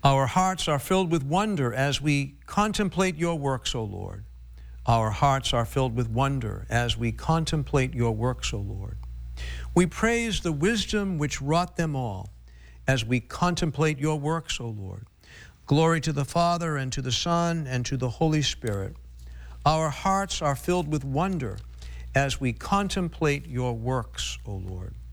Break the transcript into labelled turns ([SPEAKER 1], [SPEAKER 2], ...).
[SPEAKER 1] Our hearts are filled with wonder as we contemplate your works, O Lord. Our hearts are filled with wonder as we contemplate your works, O Lord. We praise the wisdom which wrought them all as we contemplate your works, O Lord. Glory to the Father, and to the Son, and to the Holy Spirit. Our hearts are filled with wonder as we contemplate your works, O Lord.